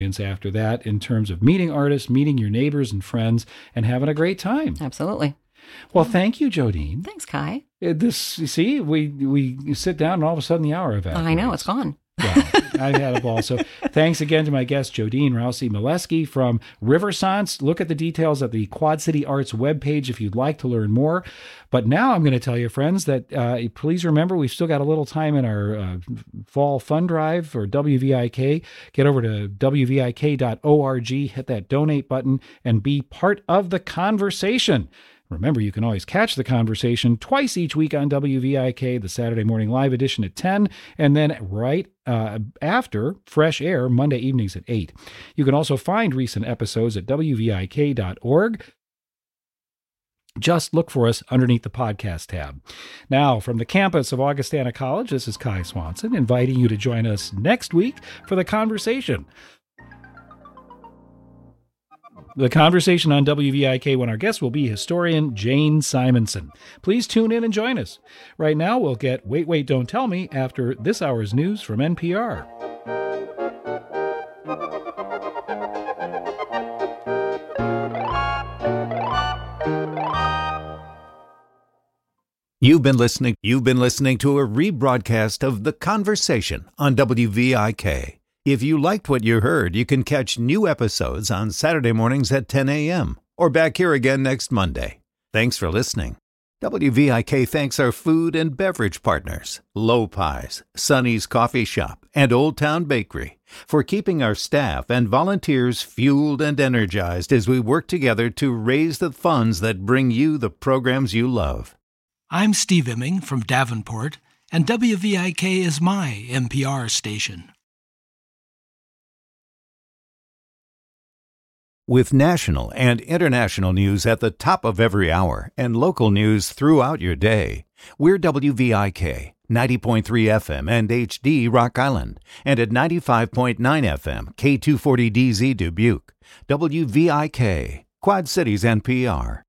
after that in terms of meeting artists, meeting your neighbors and friends, and having a great time. Absolutely. Well, thank you, Jodine. Thanks, Kai. This, you see, we sit down and all of a sudden the hour evaporates. I know, it's gone. Wow, I've had a ball. So thanks again to my guest, Jodine Rousey-Molesky from Riversance. Look at the details at the Quad City Arts webpage if you'd like to learn more. But now I'm going to tell you, friends, that please remember we've still got a little time in our fall fund drive for WVIK. Get over to wvik.org, hit that donate button, and be part of the conversation. Remember, you can always catch the conversation twice each week on WVIK, the Saturday morning live edition at 10, and then right after Fresh Air, Monday evenings at 8. You can also find recent episodes at wvik.org. Just look for us underneath the podcast tab. Now, from the campus of Augustana College, this is Kai Swanson, inviting you to join us next week for the conversation. The conversation on WVIK, when our guest will be historian Jane Simonson. Please tune in and join us. Right now, we'll get Wait, Wait, Don't Tell Me after this hour's news from NPR. You've been listening to a rebroadcast of The Conversation on WVIK. If you liked what you heard, you can catch new episodes on Saturday mornings at 10 a.m. or back here again next Monday. Thanks for listening. WVIK thanks our food and beverage partners, Low Pies, Sonny's Coffee Shop, and Old Town Bakery, for keeping our staff and volunteers fueled and energized as we work together to raise the funds that bring you the programs you love. I'm Steve Imming from Davenport, and WVIK is my NPR station. With national and international news at the top of every hour and local news throughout your day, we're WVIK, 90.3 FM and HD Rock Island, and at 95.9 FM, K240DZ Dubuque. WVIK, Quad Cities NPR.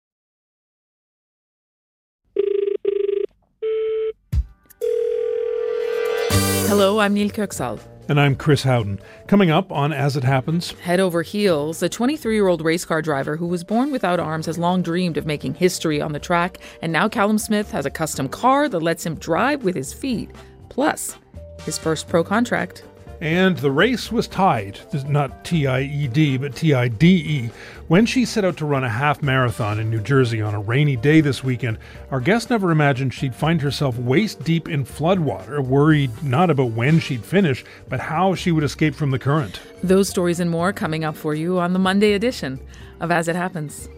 Hello, I'm Neil Köksal. And I'm Chris Howden. Coming up on As It Happens. Head over heels, a 23-year-old race car driver who was born without arms has long dreamed of making history on the track, and now Callum Smith has a custom car that lets him drive with his feet. Plus, his first pro contract. And the race was tied, not T-I-E-D, but T-I-D-E, when she set out to run a half marathon in New Jersey on a rainy day this weekend. Our guest never imagined she'd find herself waist deep in floodwater, worried not about when she'd finish, but how she would escape from the current. Those stories and more coming up for you on the Monday edition of As It Happens.